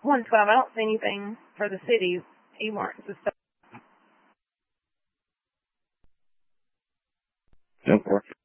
112. I don't see anything for the city e-marks and stuff. Go for it.